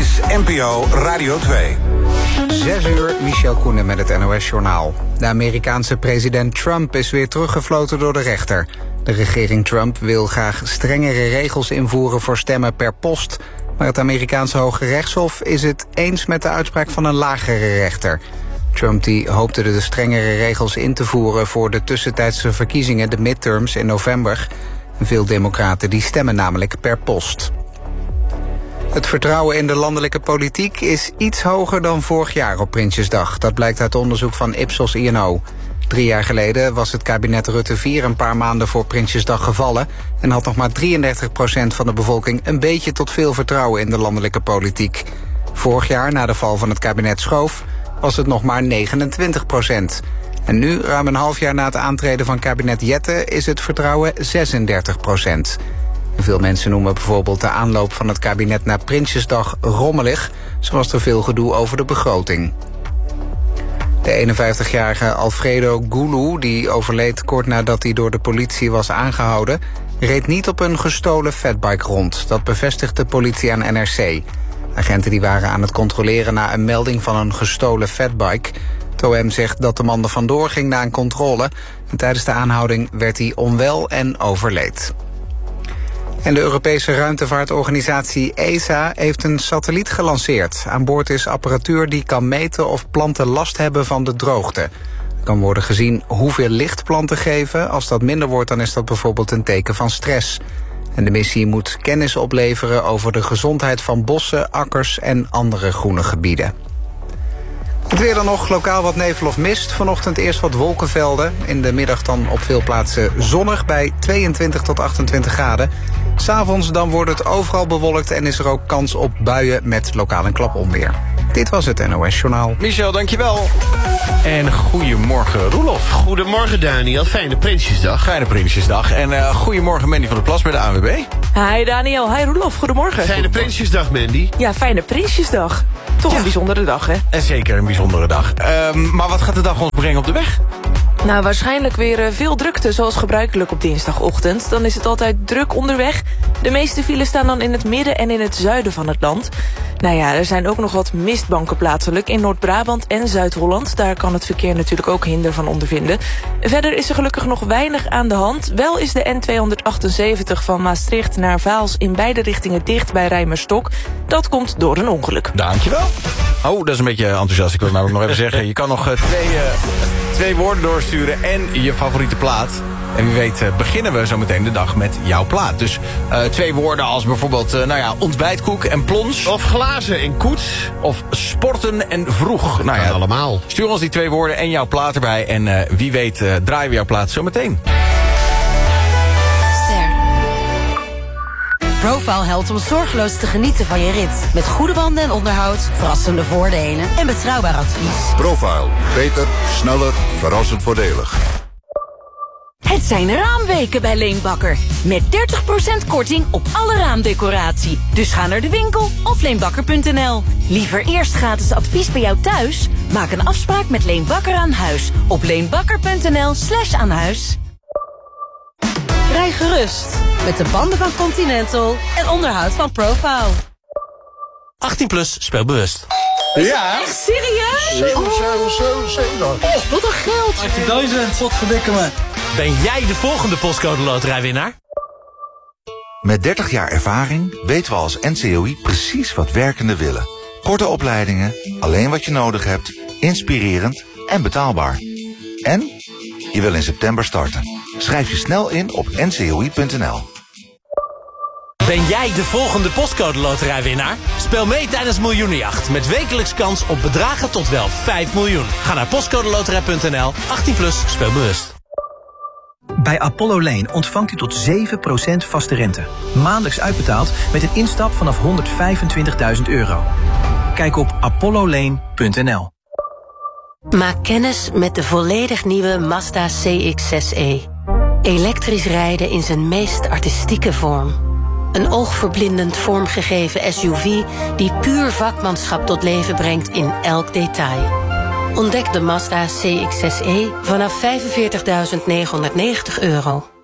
is NPO Radio 2. 6 uur, Michel Koenen met het NOS-journaal. De Amerikaanse president Trump is weer teruggefloten door de rechter. De regering Trump wil graag strengere regels invoeren voor stemmen per post. Maar het Amerikaanse Hoge Rechtshof is het eens met de uitspraak van een lagere rechter. Trump die hoopte de strengere regels in te voeren voor de tussentijdse verkiezingen, de midterms in november. Veel democraten die stemmen namelijk per post. Het vertrouwen in de landelijke politiek is iets hoger dan vorig jaar op Prinsjesdag. Dat blijkt uit onderzoek van Ipsos INO. 3 jaar geleden was het kabinet Rutte 4 een paar maanden voor Prinsjesdag gevallen en had nog maar 33% van de bevolking een beetje tot veel vertrouwen in de landelijke politiek. Vorig jaar, na de val van het kabinet Schoof, was het nog maar 29%. En nu, ruim een half jaar na het aantreden van kabinet Jette, is het vertrouwen 36%. Veel mensen noemen bijvoorbeeld de aanloop van het kabinet naar Prinsjesdag rommelig. Zo was er veel gedoe over de begroting. De 51-jarige Alfredo Gulu, die overleed kort nadat hij door de politie was aangehouden, reed niet op een gestolen fatbike rond. Dat bevestigt de politie aan NRC. Agenten die waren aan het controleren na een melding van een gestolen fatbike. Het OM zegt dat de man er vandoor ging na een controle. En tijdens de aanhouding werd hij onwel en overleed. En de Europese ruimtevaartorganisatie ESA heeft een satelliet gelanceerd. Aan boord is apparatuur die kan meten of planten last hebben van de droogte. Er kan worden gezien hoeveel licht planten geven. Als dat minder wordt, dan is dat bijvoorbeeld een teken van stress. En de missie moet kennis opleveren over de gezondheid van bossen, akkers en andere groene gebieden. Het weer dan nog, lokaal wat nevel of mist. Vanochtend eerst wat wolkenvelden. In de middag dan op veel plaatsen zonnig bij 22 tot 28 graden. 'S Avonds dan wordt het overal bewolkt en is er ook kans op buien met lokaal een klaponweer. Dit was het NOS Journaal. Michel, dankjewel. En goedemorgen, Roelof. Goedemorgen, Daniel. Fijne Prinsjesdag. Fijne Prinsjesdag. En goedemorgen, Mandy van der Plas bij de ANWB. Hi Daniel, hi Roelof, goedemorgen. Fijne Prinsjesdag, Mandy. Ja, fijne Prinsjesdag. Toch een bijzondere dag, hè? En zeker een bijzondere dag. Maar wat gaat de dag ons brengen op de weg? Nou, waarschijnlijk weer veel drukte, zoals gebruikelijk op dinsdagochtend. Dan is het altijd druk onderweg. De meeste files staan dan in het midden en in het zuiden van het land. Nou ja, er zijn ook nog wat mistbanken plaatselijk in Noord-Brabant en Zuid-Holland. Daar kan het verkeer natuurlijk ook hinder van ondervinden. Verder is er gelukkig nog weinig aan de hand. Wel is de N278 van Maastricht naar Vaals in beide richtingen dicht bij Rijmerstok. Dat komt door een ongeluk. Dankjewel. Oh, dat is een beetje enthousiast. Ik wil namelijk nog even zeggen, je kan nog twee woorden doorsturen en je favoriete plaat. En wie weet beginnen we zo meteen de dag met jouw plaat. Dus 2 woorden als bijvoorbeeld ontbijtkoek en plons. Of glazen en koets. Of sporten en vroeg. Nou ja, allemaal. Stuur ons die 2 woorden en jouw plaat erbij. En wie weet draaien we jouw plaat zo meteen. Profile helpt om zorgeloos te genieten van je rit. Met goede banden en onderhoud, verrassende voordelen en betrouwbaar advies. Profile. Beter, sneller, verrassend voordelig. Het zijn raamweken bij Leenbakker. Met 30% korting op alle raamdecoratie. Dus ga naar de winkel of leenbakker.nl. Liever eerst gratis advies bij jou thuis? Maak een afspraak met Leenbakker aan huis. Op leenbakker.nl/aanhuis. Rij gerust met de banden van Continental en onderhoud van Profile. 18 plus, speel bewust. Ja? Echt serieus? Wat een geld. 18.000, potverdikke me. Ben jij de volgende postcode loterijwinnaar? Met 30 jaar ervaring weten we als NCOI precies wat werkenden willen. Korte opleidingen, alleen wat je nodig hebt, inspirerend en betaalbaar. En je wil in september starten. Schrijf je snel in op ncoi.nl. Ben jij de volgende postcode loterijwinnaar? Speel mee tijdens Miljoenenjacht met wekelijks kans op bedragen tot wel 5 miljoen. Ga naar postcodeloterij.nl. 18 plus, speel bewust. Bij Apollo Lane ontvangt u tot 7% vaste rente. Maandelijks uitbetaald met een instap vanaf €125.000. Kijk op apollolane.nl. Maak kennis met de volledig nieuwe Mazda CX-6e. Elektrisch rijden in zijn meest artistieke vorm. Een oogverblindend vormgegeven SUV die puur vakmanschap tot leven brengt in elk detail. Ontdek de Mazda CX-6e vanaf €45.990.